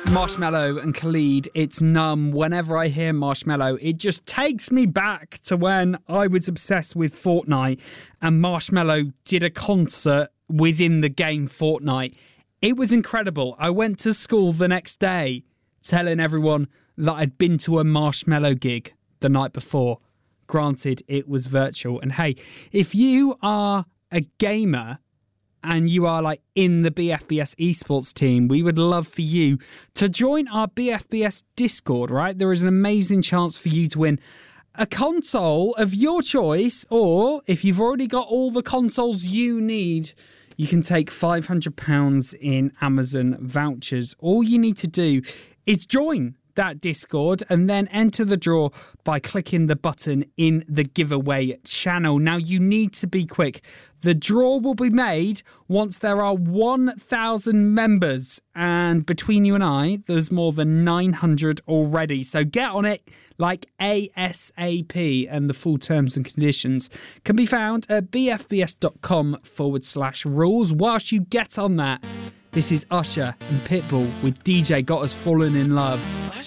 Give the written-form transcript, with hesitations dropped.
Marshmello and Khalid, It's Numb. Whenever I hear Marshmello, it just takes me back to when I was obsessed with Fortnite and Marshmello did a concert within the game Fortnite. It was incredible. I went to school the next day telling everyone that I'd been to a Marshmello gig the night before. Granted, it was virtual. And hey, if you are a gamer and you are like in the BFBS esports team, we would love for you to join our BFBS Discord, right? There is an amazing chance for you to win a console of your choice, or if you've already got all the consoles you need, you can take £500 in Amazon vouchers. All you need to do is join that Discord and then enter the draw by clicking the button in the giveaway channel. Now, you need to be quick. The draw will be made once there are 1,000 members, and between you and I, there's more than 900 already. So get on it like ASAP, and the full terms and conditions can be found at bfbs.com/rules. Whilst you get on that, this is Usher and Pitbull with DJ Got Us Fallen in Love.